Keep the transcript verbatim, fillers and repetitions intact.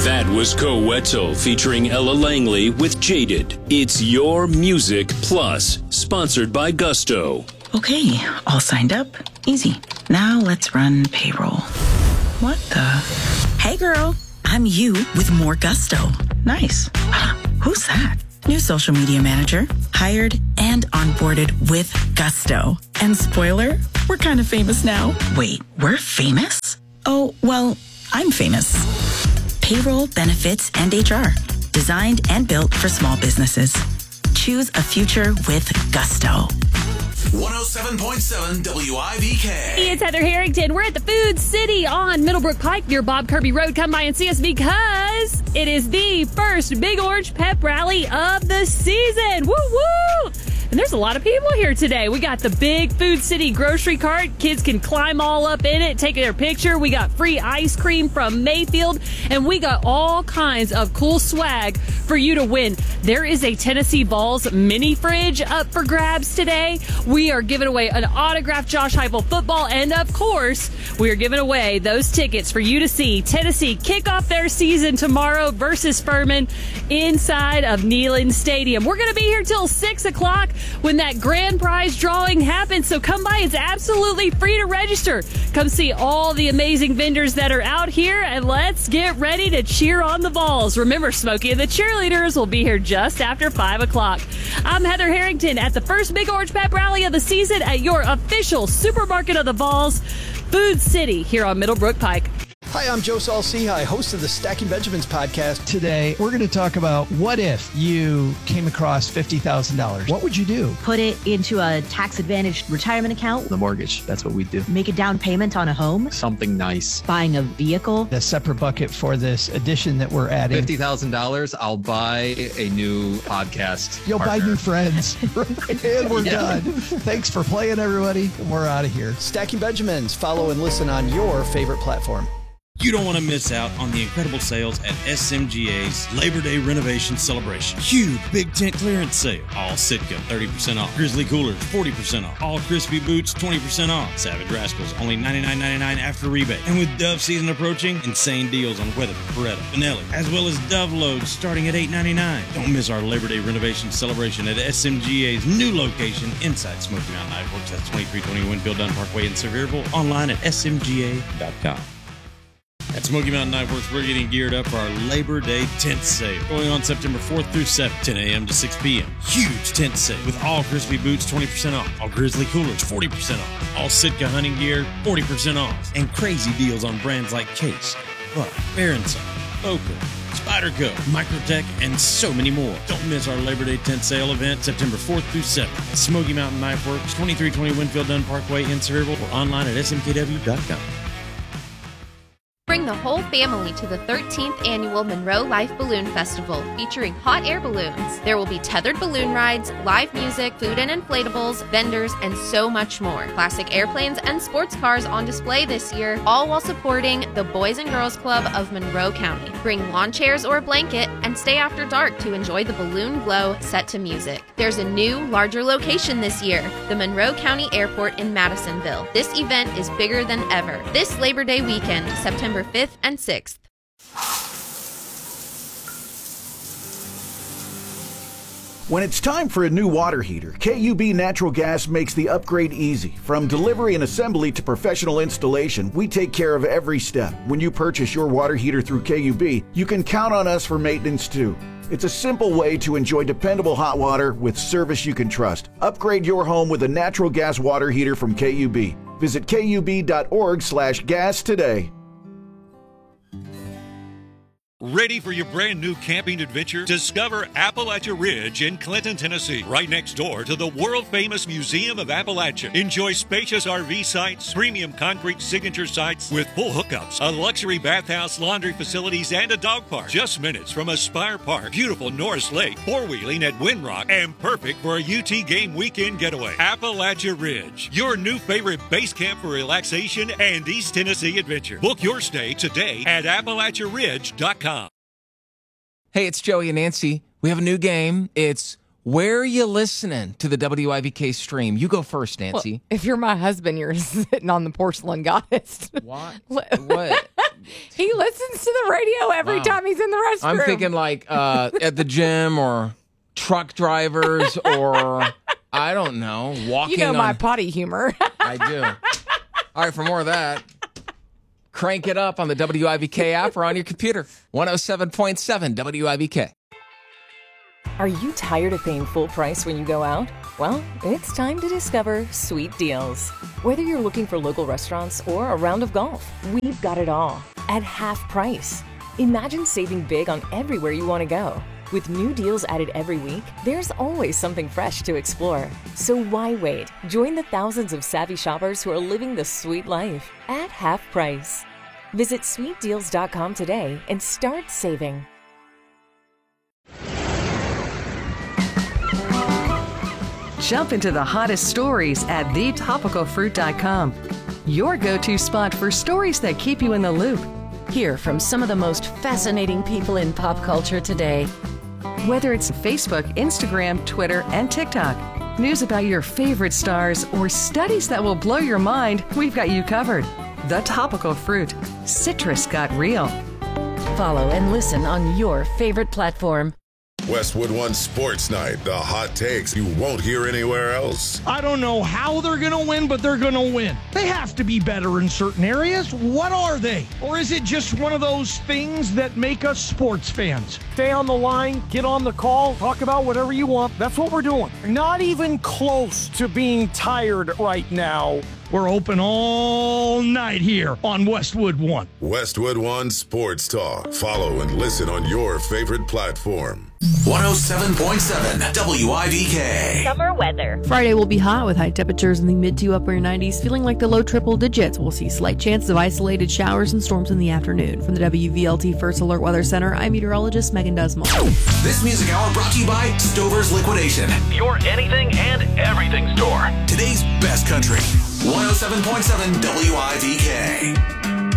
That was Coeto featuring Ella Langley with Jaded. It's Your Music Plus, sponsored by Gusto. Okay, all signed up. Easy. Now let's run payroll. What the? Hey girl, I'm you with more Gusto. Nice. Who's that? New social media manager, hired and onboarded with Gusto. And spoiler, we're kind of famous now. Wait, we're famous? Oh, well, I'm famous. Payroll, benefits, and H R. Designed and built for small businesses. Choose a future with Gusto. one oh seven point seven W I V K. Hey, it's Heather Harrington. We're at the Food City on Middlebrook Pike near Bob Kirby Road. Come by and see us because it is the first Big Orange Pep Rally of the season. Woo woo! And there's a lot of people here today. We got the big Food City grocery cart. Kids can climb all up in it, take their picture. We got free ice cream from Mayfield. And we got all kinds of cool swag for you to win. There is a Tennessee Vols mini fridge up for grabs today. We are giving away an autographed Josh Heupel football. And, of course, we are giving away those tickets for you to see Tennessee kick off their season tomorrow versus Furman inside of Neyland Stadium. We're going to be here till six o'clock. When that grand prize drawing happens. So come by. It's absolutely free to register. Come see all the amazing vendors that are out here, and let's get ready to cheer on the Vols. Remember, Smokey and the cheerleaders will be here just after five o'clock. I'm Heather Harrington at the first Big Orange Pep Rally of the season at your official supermarket of the Vols, Food City, here on Middlebrook Pike. Hi, I'm Joe Saul-Sehy, host of the Stacking Benjamins podcast. Today, we're going to talk about what if you came across fifty thousand dollars? What would you do? Put it into a tax-advantaged retirement account. The mortgage, that's what we do. Make a down payment on a home. Something nice. Buying a vehicle. A separate bucket for this edition that we're adding. fifty thousand dollars, I'll buy a new podcast You'll partner. buy new friends. And we're Yeah. done. Thanks for playing, everybody. We're out of here. Stacking Benjamins. Follow and listen on your favorite platform. You don't want to miss out on the incredible sales at S M G A's Labor Day Renovation Celebration. Huge big tent clearance sale. All Sitka, thirty percent off. Grizzly Coolers, forty percent off. All Crispy Boots, twenty percent off. Savage Rascals, only ninety-nine ninety-nine after rebate. And with Dove season approaching, insane deals on Weatherford, Beretta, Benelli, as well as Dove loads starting at eight ninety-nine. Don't miss our Labor Day Renovation Celebration at S M G A's new location inside Smoky Mountain Knife Works. That's twenty-three twenty Winfield Dunn Parkway in Sevierville. Online at S M G A dot com. At Smoky Mountain Knife Works, we're getting geared up for our Labor Day tent sale. Going on September fourth through seventh, ten a.m. to six p.m. Huge tent sale with all Crispy Boots, twenty percent off. All Grizzly Coolers, forty percent off. All Sitka hunting gear, forty percent off. And crazy deals on brands like Case, Buck, Berenson, Boca, Spyderco, Microtech, and so many more. Don't miss our Labor Day tent sale event September fourth through seventh at Smoky Mountain Knife Works, twenty-three twenty Winfield Dunn Parkway in Sevierville, or online at S M K W dot com. Bring the whole family to the thirteenth Annual Monroe Life Balloon Festival, featuring hot air balloons. There will be tethered balloon rides, live music, food and inflatables, vendors, and so much more. Classic airplanes and sports cars on display this year, all while supporting the Boys and Girls Club of Monroe County. Bring lawn chairs or a blanket and stay after dark to enjoy the balloon glow set to music. There's a new, larger location this year, the Monroe County Airport in Madisonville. This event is bigger than ever. This Labor Day weekend, September fifth and sixth. When it's time for a new water heater, K U B Natural Gas makes the upgrade easy. From delivery and assembly to professional installation, we take care of every step. When you purchase your water heater through K U B, you can count on us for maintenance too. It's a simple way to enjoy dependable hot water with service you can trust. Upgrade your home with a natural gas water heater from K U B. Visit K U B dot org slash gas today. Ready for your brand new camping adventure? Discover Appalachia Ridge in Clinton, Tennessee, right next door to the world-famous Museum of Appalachia. Enjoy spacious R V sites, premium concrete signature sites with full hookups, a luxury bathhouse, laundry facilities, and a dog park. Just minutes from Aspire Park, beautiful Norris Lake, four-wheeling at Windrock, and perfect for a U T game weekend getaway. Appalachia Ridge, your new favorite base camp for relaxation and East Tennessee adventure. Book your stay today at Appalachia Ridge dot com. Hey, it's Joey and Nancy. We have a new game. It's Where Are You Listening to the W I V K stream? You go first, Nancy. Well, if you're my husband, you're sitting on the porcelain goddess. What? What? He listens to the radio every Wow. time he's in the restroom. I'm thinking like uh, at the gym or truck drivers or I don't know, walking. You know my on... potty humor. I do. All right, for more of that, crank it up on the W I V K app or on your computer. one oh seven point seven W I V K. Are you tired of paying full price when you go out? Well, it's time to discover Sweet Deals. Whether you're looking for local restaurants or a round of golf, we've got it all at half price. Imagine saving big on everywhere you want to go. With new deals added every week, there's always something fresh to explore. So why wait? Join the thousands of savvy shoppers who are living the sweet life at half price. Visit sweet deals dot com today and start saving. Jump into the hottest stories at the topical fruit dot com. Your go-to spot for stories that keep you in the loop. Hear from some of the most fascinating people in pop culture today. Whether it's Facebook, Instagram, Twitter, and TikTok, news about your favorite stars, or studies that will blow your mind, we've got you covered. The Topical Fruit. Citrus got real. Follow and listen on your favorite platform. Westwood One Sports Night, the hot takes you won't hear anywhere else. I don't know how they're going to win, but they're going to win. They have to be better in certain areas. What are they? Or is it just one of those things that make us sports fans? Stay on the line, get on the call, talk about whatever you want. That's what we're doing. Not even close to being tired right now. We're open all night here on Westwood One. Westwood One Sports Talk. Follow and listen on your favorite platform. one oh seven point seven W I V K. Summer weather. Friday will be hot with high temperatures in the mid to upper nineties, feeling like the low triple digits. We'll see slight chances of isolated showers and storms in the afternoon. From the W V L T First Alert Weather Center, I'm meteorologist Megan Dusmal. This music hour brought to you by Stover's Liquidation. Your anything and everything store. Today's best country. one oh seven point seven W I V K.